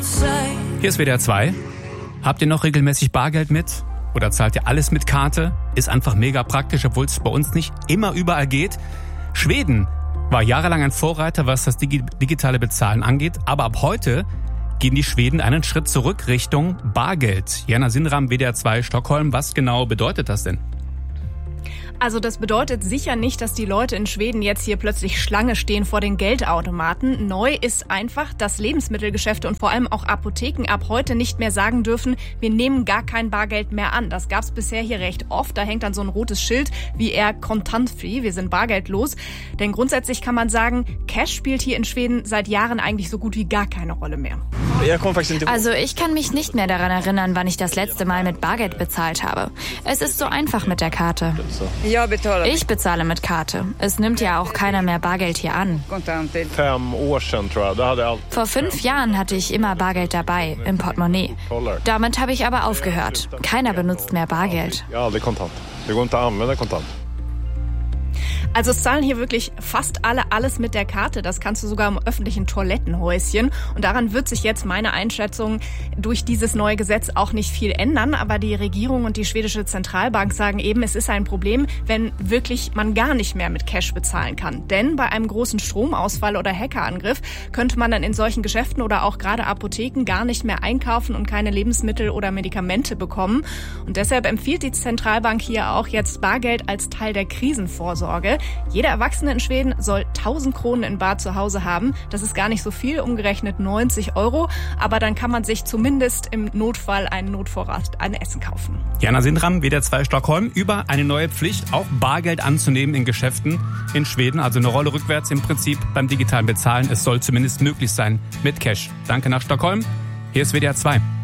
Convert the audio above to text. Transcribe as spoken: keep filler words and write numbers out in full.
Hier ist W D R zwei. Habt ihr noch regelmäßig Bargeld mit? Oder zahlt ihr alles mit Karte? Ist einfach mega praktisch, obwohl es bei uns nicht immer überall geht. Schweden war jahrelang ein Vorreiter, was das digi- digitale Bezahlen angeht. Aber ab heute gehen die Schweden einen Schritt zurück Richtung Bargeld. Jana Sinram, W D R zwei Stockholm. Was genau bedeutet das denn? Also das bedeutet sicher nicht, dass die Leute in Schweden jetzt hier plötzlich Schlange stehen vor den Geldautomaten. Neu ist einfach, dass Lebensmittelgeschäfte und vor allem auch Apotheken ab heute nicht mehr sagen dürfen, wir nehmen gar kein Bargeld mehr an. Das gab es bisher hier recht oft. Da hängt dann so ein rotes Schild wie eher kontantfree, wir sind bargeldlos. Denn grundsätzlich kann man sagen, Cash spielt hier in Schweden seit Jahren eigentlich so gut wie gar keine Rolle mehr. Also ich kann mich nicht mehr daran erinnern, wann ich das letzte Mal mit Bargeld bezahlt habe. Es ist so einfach mit der Karte. Ich bezahle mit Karte. Es nimmt ja auch keiner mehr Bargeld hier an. Vor fünf Jahren hatte ich immer Bargeld dabei, im Portemonnaie. Damit habe ich aber aufgehört. Keiner benutzt mehr Bargeld. Also es zahlen hier wirklich fast alle alles mit der Karte. Das kannst du sogar im öffentlichen Toilettenhäuschen. Und daran wird sich jetzt meine Einschätzung durch dieses neue Gesetz auch nicht viel ändern. Aber die Regierung und die schwedische Zentralbank sagen eben, es ist ein Problem, wenn wirklich man gar nicht mehr mit Cash bezahlen kann. Denn bei einem großen Stromausfall oder Hackerangriff könnte man dann in solchen Geschäften oder auch gerade Apotheken gar nicht mehr einkaufen und keine Lebensmittel oder Medikamente bekommen. Und deshalb empfiehlt die Zentralbank hier auch jetzt Bargeld als Teil der Krisenvorsorge. Jeder Erwachsene in Schweden soll tausend Kronen in Bar zu Hause haben. Das ist gar nicht so viel, umgerechnet neunzig Euro. Aber dann kann man sich zumindest im Notfall einen Notvorrat an Essen kaufen. Jana Sindram, W D R zwei Stockholm, über eine neue Pflicht, auch Bargeld anzunehmen in Geschäften in Schweden. Also eine Rolle rückwärts im Prinzip beim digitalen Bezahlen. Es soll zumindest möglich sein mit Cash. Danke nach Stockholm. Hier ist W D R zwei.